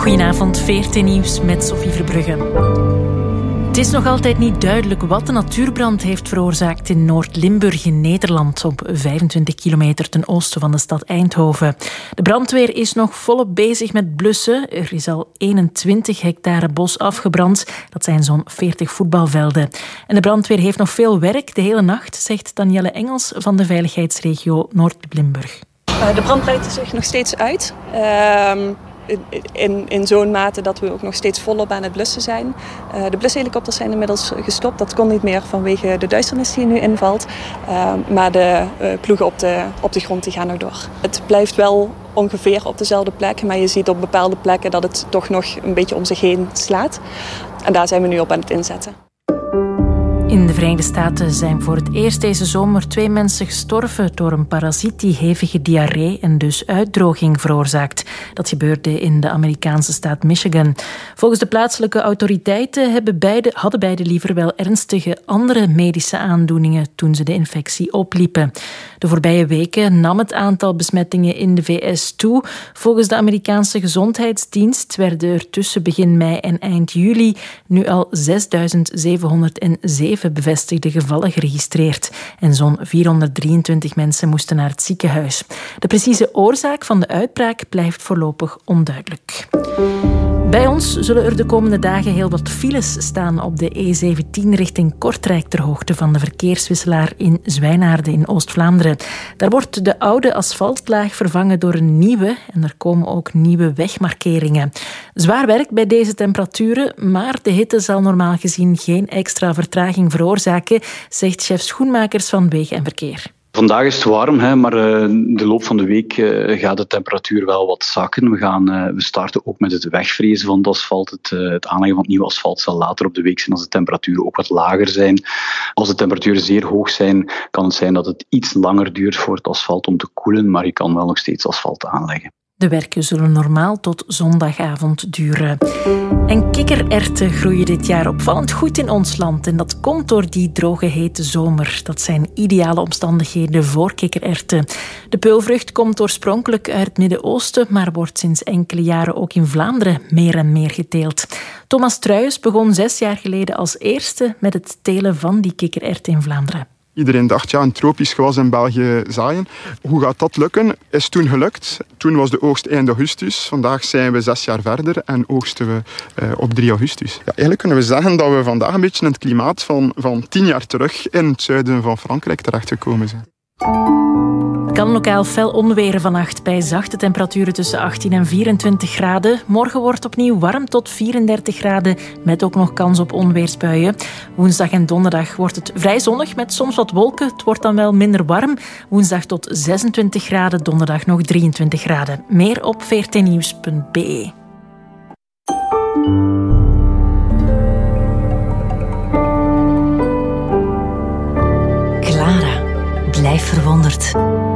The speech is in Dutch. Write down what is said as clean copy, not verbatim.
Goedenavond, VRT Nieuws met Sophie Verbrugge. Het is nog altijd niet duidelijk wat de natuurbrand heeft veroorzaakt in Noord-Limburg in Nederland, op 25 kilometer ten oosten van de stad Eindhoven. De brandweer is nog volop bezig met blussen. Er is al 21 hectare bos afgebrand. Dat zijn zo'n 40 voetbalvelden. En de brandweer heeft nog veel werk de hele nacht, zegt Danielle Engels van de veiligheidsregio Noord-Limburg. De brand breidt zich nog steeds uit. In zo'n mate dat we ook nog steeds volop aan het blussen zijn. De blushelikopters zijn inmiddels gestopt. Dat kon niet meer vanwege de duisternis die nu invalt. Maar de ploegen op de grond die gaan nog door. Het blijft wel ongeveer op dezelfde plek. Maar je ziet op bepaalde plekken dat het toch nog een beetje om zich heen slaat. En daar zijn we nu op aan het inzetten. In de Verenigde Staten zijn voor het eerst deze zomer 2 mensen gestorven door een parasiet die hevige diarree en dus uitdroging veroorzaakt. Dat gebeurde in de Amerikaanse staat Michigan. Volgens de plaatselijke autoriteiten hadden beide liever wel ernstige andere medische aandoeningen toen ze de infectie opliepen. De voorbije weken nam het aantal besmettingen in de VS toe. Volgens de Amerikaanse Gezondheidsdienst werden er tussen begin mei en eind juli nu al 6.707 bevestigde gevallen geregistreerd. En zo'n 423 mensen moesten naar het ziekenhuis. De precieze oorzaak van de uitbraak blijft voorlopig onduidelijk. Bij ons zullen er de komende dagen heel wat files staan op de E17 richting Kortrijk ter hoogte van de verkeerswisselaar in Zwijnaarden in Oost-Vlaanderen. Daar wordt de oude asfaltlaag vervangen door een nieuwe en er komen ook nieuwe wegmarkeringen. Zwaar werk bij deze temperaturen, maar de hitte zal normaal gezien geen extra vertraging veroorzaken, zegt chef Schoenmakers van Wegen en Verkeer. Vandaag is het warm, maar de loop van de week gaat de temperatuur wel wat zakken. We starten ook met het wegvrezen van het asfalt. Het aanleggen van het nieuwe asfalt zal later op de week zijn als de temperaturen ook wat lager zijn. Als de temperaturen zeer hoog zijn, kan het zijn dat het iets langer duurt voor het asfalt om te koelen, maar je kan wel nog steeds asfalt aanleggen. De werken zullen normaal tot zondagavond duren. En kikkererwten groeien dit jaar opvallend goed in ons land. En dat komt door die droge, hete zomer. Dat zijn ideale omstandigheden voor kikkererwten. De peulvrucht komt oorspronkelijk uit het Midden-Oosten, maar wordt sinds enkele jaren ook in Vlaanderen meer en meer geteeld. Thomas Truijens begon 6 jaar geleden als eerste met het telen van die kikkererwten in Vlaanderen. Iedereen dacht, een tropisch gewas in België zaaien. Hoe gaat dat lukken? Is toen gelukt. Toen was de oogst eind augustus. Vandaag zijn we 6 jaar verder en oogsten we op 3 augustus. Ja, eigenlijk kunnen we zeggen dat we vandaag een beetje in het klimaat van 10 jaar terug in het zuiden van Frankrijk terechtgekomen zijn. Kan lokaal fel onweer vannacht bij zachte temperaturen tussen 18 en 24 graden. Morgen wordt opnieuw warm tot 34 graden, met ook nog kans op onweersbuien. Woensdag en donderdag wordt het vrij zonnig met soms wat wolken. Het wordt dan wel minder warm. Woensdag tot 26 graden, donderdag nog 23 graden. Meer op vrtnieuws.be. Clara, blijf verwonderd.